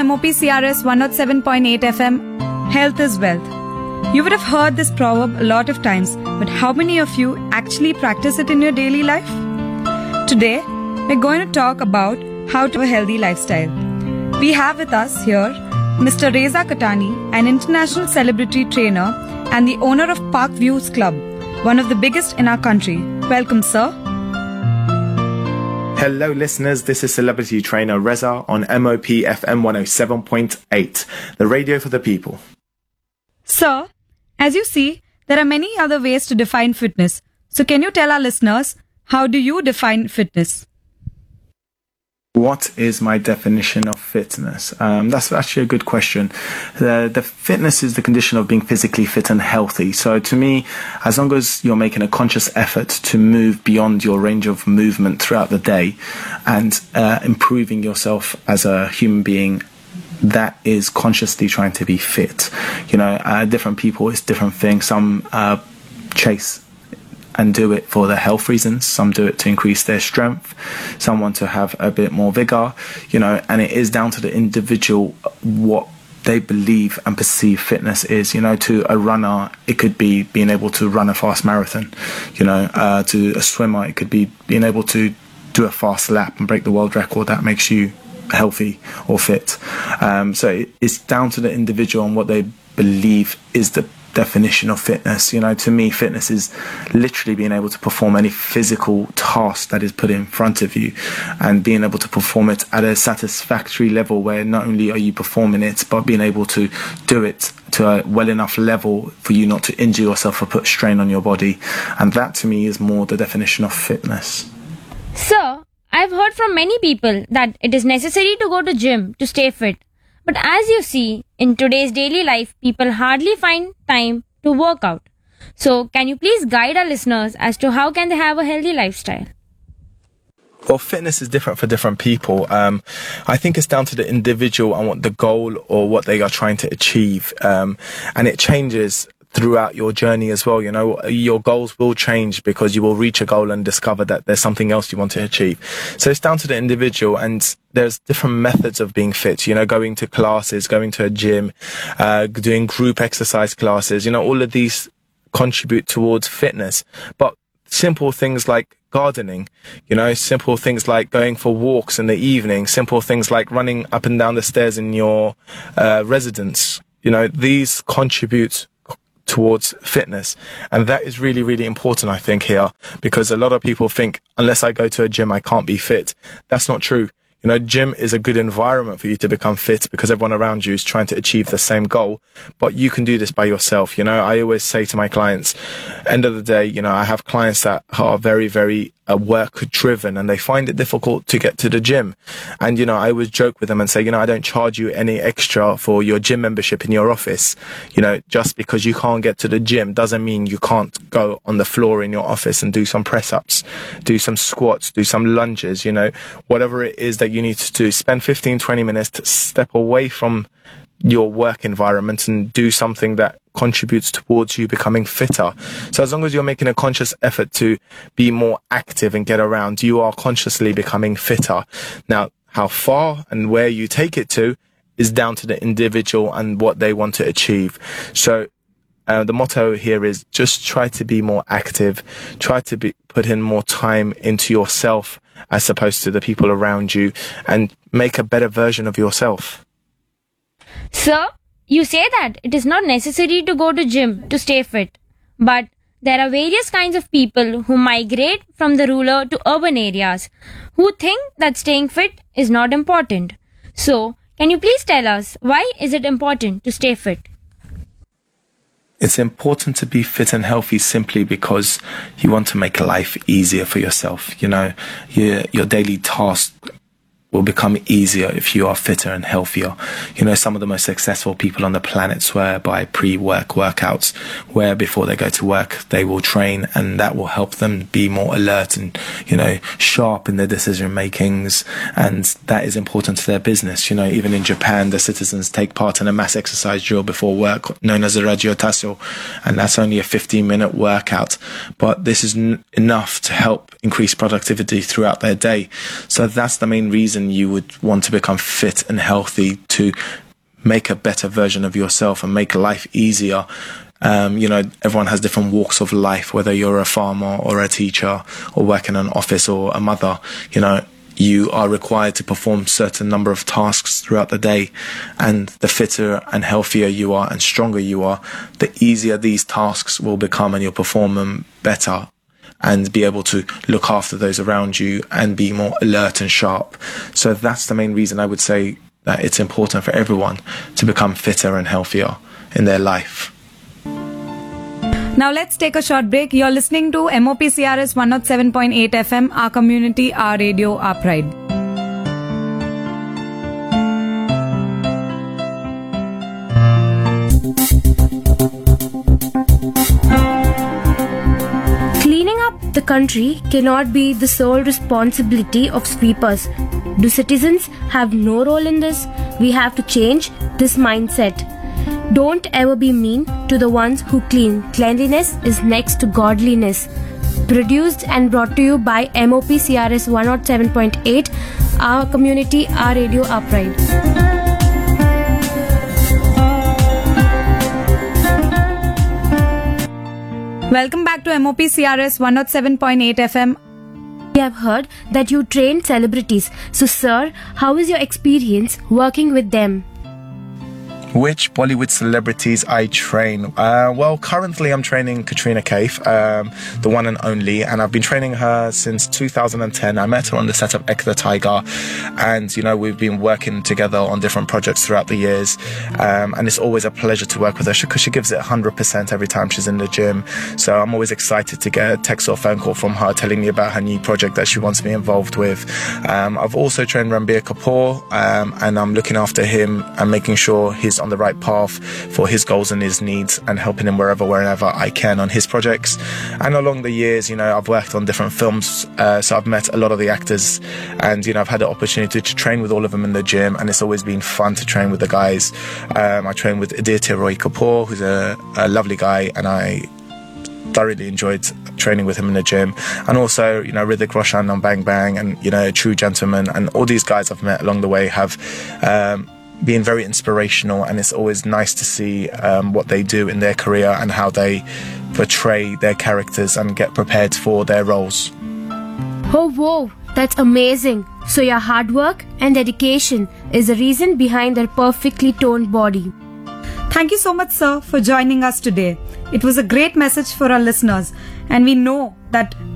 MOP CRS 107.8 FM, health is wealth. You would have heard this proverb a lot of times, but how many of you actually practice it in your daily life? Today, we're going to talk about how to have a healthy lifestyle. We have with us here Mr. Reza Katani, an international celebrity trainer and the owner of Park Views Club, one of the biggest in our country. Welcome, sir. Hello listeners, this is celebrity trainer Reza on MOP FM 107.8, the radio for the people. Sir, as you see, there are many other ways to define fitness. So can you tell our listeners, how do you define fitness? What is my definition of fitness? That's actually a good question. The fitness is the condition of being physically fit and healthy. So to me, as long as you're making a conscious effort to move beyond your range of movement throughout the day and improving yourself as a human being, that is consciously trying to be fit. You know, different people, it's different things. Some chase and do it for their health reasons. Some do it to increase their strength. Some want to have a bit more vigor, you know, and it is down to the individual what they believe and perceive fitness is. You know, to a runner, it could be being able to run a fast marathon. You know, to a swimmer, it could be being able to do a fast lap and break the world record. That makes you healthy or fit. So it's down to the individual and what they believe is the definition of fitness. You know, to me, fitness is literally being able to perform any physical task that is put in front of you and being able to perform it at a satisfactory level where not only are you performing it, but being able to do it to a well enough level for you not to injure yourself or put strain on your body. And that to me is more the definition of fitness. Sir, I've heard from many people that it is necessary to go to gym to stay fit. But as you see, in today's daily life, people hardly find time to work out. So, can you please guide our listeners as to how can they have a healthy lifestyle? Well, fitness is different for different people. I think it's down to the individual and what the goal or what they are trying to achieve. And it changes throughout your journey as well. You know, your goals will change because you will reach a goal and discover that there's something else you want to achieve. So it's down to the individual, and there's different methods of being fit, you know, going to classes, going to a gym, doing group exercise classes, you know, all of these contribute towards fitness. But simple things like gardening, you know, simple things like going for walks in the evening, simple things like running up and down the stairs in your residence, you know, these contribute towards fitness. And that is really, really important, I think, here, because a lot of people think unless I go to a gym, I can't be fit. That's not true. You know, gym is a good environment for you to become fit because everyone around you is trying to achieve the same goal, but you can do this by yourself. You know, I always say to my clients, end of the day, you know, I have clients that are very, very work driven and they find it difficult to get to the gym. And, you know, I always joke with them and say, you know, I don't charge you any extra for your gym membership in your office. You know, just because you can't get to the gym doesn't mean you can't go on the floor in your office and do some press ups, do some squats, do some lunges, you know, whatever it is that you need to do. Spend 15-20 minutes to step away from your work environment and do something that contributes towards you becoming fitter. So as long as you're making a conscious effort to be more active and get around, you are consciously becoming fitter. Now, how far and where you take it to is down to the individual and what they want to achieve. So the motto here is just try to be more active, try to put in more time into yourself as opposed to the people around you, and make a better version of yourself. Sir, you say that it is not necessary to go to gym to stay fit, but there are various kinds of people who migrate from the rural to urban areas who think that staying fit is not important. So, can you please tell us why is it important to stay fit? It's important to be fit and healthy simply because you want to make life easier for yourself. You know, your daily tasks will become easier if you are fitter and healthier. You know, some of the most successful people on the planet swear by pre-work workouts, where before they go to work, they will train, and that will help them be more alert and, you know, sharp in their decision makings. And that is important to their business. You know, even in Japan, the citizens take part in a mass exercise drill before work known as a Radio Tasso. And that's only a 15-minute workout. But this is enough to help increase productivity throughout their day. So that's the main reason reason you would want to become fit and healthy to make a better version of yourself and make life easier. Everyone has different walks of life, whether you're a farmer or a teacher or work in an office or a mother. You are required to perform certain number of tasks throughout the day, and the fitter and healthier you are and stronger you are, the easier these tasks will become, and you'll perform them better and be able to look after those around you and be more alert and sharp. So that's the main reason I would say that it's important for everyone to become fitter and healthier in their life. Now let's take a short break. You're listening to MOPCRS 107.8 FM, our community, our radio, our pride. Cleaning up the country cannot be the sole responsibility of sweepers. Do citizens have no role in this? We have to change this mindset. Don't ever be mean to the ones who clean. Cleanliness is next to godliness. Produced and brought to you by MOPCRS 107.8, our community, our radio, our pride. Welcome back to MOPCRS 107.8 FM. We have heard that you train celebrities. So, sir, how is your experience working with them? Which Bollywood celebrities I train? Well, currently I'm training Katrina Kaif, the one and only, and I've been training her since 2010. I met her on the set of Ek the Tiger, and we've been working together on different projects throughout the years, and it's always a pleasure to work with her because she gives it 100% every time she's in the gym. So I'm always excited to get a text or phone call from her telling me about her new project that she wants me involved with. I've also trained Ranbir Kapoor, and I'm looking after him and making sure he's on the right path for his goals and his needs, and helping him wherever I can on his projects. And along the years, I've worked on different films, so I've met a lot of the actors, and I've had the opportunity to train with all of them in the gym, and it's always been fun to train with the guys. I train with Aditya Roy Kapoor, who's a lovely guy, and I thoroughly enjoyed training with him in the gym. And also, Hrithik Roshan on Bang Bang, and A True Gentleman, and all these guys I've met along the way have been very inspirational, and it's always nice to see what they do in their career and how they portray their characters and get prepared for their roles. Oh, whoa, that's amazing. So your hard work and dedication is the reason behind their perfectly toned body. Thank you so much, sir, for joining us today. It was a great message for our listeners, and we know that